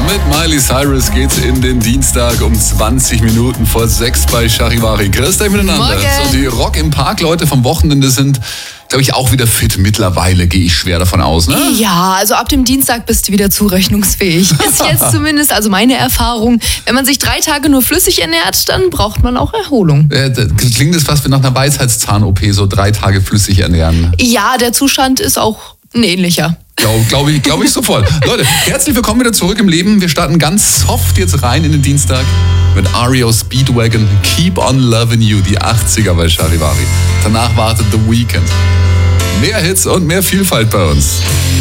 Mit Miley Cyrus geht's in den Dienstag um 20 Minuten vor 6 bei Charivari. Grüßt euch miteinander. Morgen. So, die Rock im Park Leute vom Wochenende sind, glaube ich, auch wieder fit. Mittlerweile gehe ich schwer davon aus, ne? Ja, also ab dem Dienstag bist du wieder zurechnungsfähig. Ist jetzt zumindest, also meine Erfahrung. Wenn man sich 3 Tage nur flüssig ernährt, dann braucht man auch Erholung. Klingt das fast wie nach einer Weisheitszahn-OP, so 3 Tage flüssig ernähren. Ja, der Zustand ist auch ein ähnlicher. Glaube ich sofort. Leute, herzlich willkommen wieder zurück im Leben. Wir starten ganz soft jetzt rein in den Dienstag mit REO Speedwagon, Keep on Loving You, die 80er bei Charivari. Danach wartet The Weeknd. Mehr Hits und mehr Vielfalt bei uns.